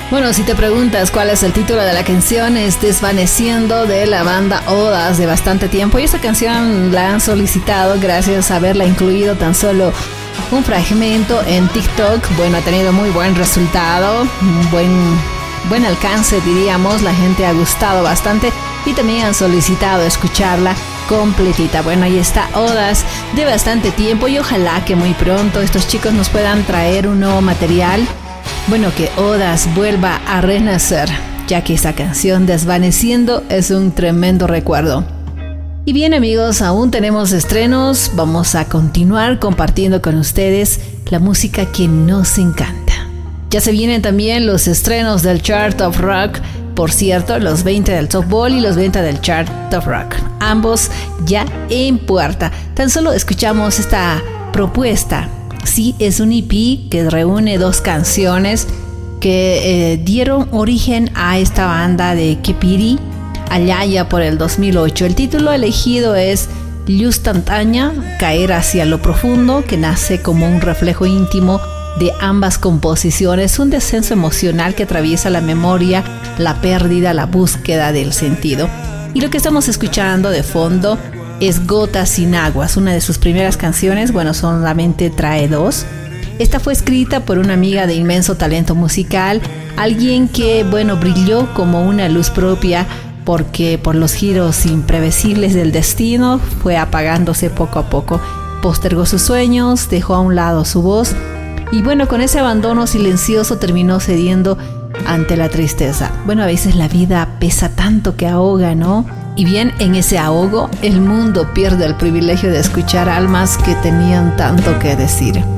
Bueno, si te preguntas cuál es el título de la canción, es Desvaneciendo, de la banda Odas, de bastante tiempo. Y esta canción la han solicitado gracias a haberla incluido tan solo un fragmento en TikTok. Bueno, ha tenido muy buen resultado, buen alcance, diríamos. La gente ha gustado bastante y también han solicitado escucharla completita. Bueno, ahí está Odas, de bastante tiempo, y ojalá que muy pronto estos chicos nos puedan traer un nuevo material. Bueno, que Odas vuelva a renacer, ya que esa canción Desvaneciendo es un tremendo recuerdo. Y bien, amigos, aún tenemos estrenos. Vamos a continuar compartiendo con ustedes la música que nos encanta. Ya se vienen también los estrenos del Chart of Rock. Por cierto, los 20 del Top Ball y los 20 del Chart of Rock, ambos ya en puerta. Tan solo escuchamos esta propuesta. Sí, es un EP que reúne 2 canciones que dieron origen a esta banda de Kepiri allá ya por el 2008. El título elegido es Luz Tantanya, Caer hacia lo profundo, que nace como un reflejo íntimo de ambas composiciones, un descenso emocional que atraviesa la memoria, la pérdida, la búsqueda del sentido. Y lo que estamos escuchando de fondo es Gotas sin Aguas, una de sus primeras canciones. Bueno, solamente trae 2. Esta fue escrita por una amiga de inmenso talento musical, alguien que, bueno, brilló como una luz propia, porque por los giros imprevisibles del destino fue apagándose poco a poco. Postergó sus sueños, dejó a un lado su voz, y bueno, con ese abandono silencioso terminó cediendo ante la tristeza. Bueno, a veces la vida pesa tanto que ahoga, ¿no? Y bien, en ese ahogo, el mundo pierde el privilegio de escuchar almas que tenían tanto que decir.